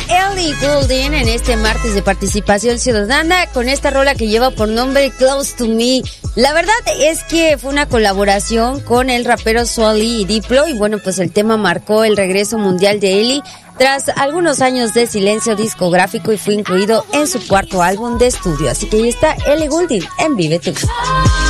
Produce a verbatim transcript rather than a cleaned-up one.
Ellie Goulding en este martes de participación ciudadana con esta rola que lleva por nombre Close to Me. La verdad es que fue una colaboración con el rapero Swally y Diplo, y bueno, pues el tema marcó el regreso mundial de Ellie tras algunos años de silencio discográfico y fue incluido en su cuarto álbum de estudio. Así que ahí está Ellie Goulding en Vive Tu Vida.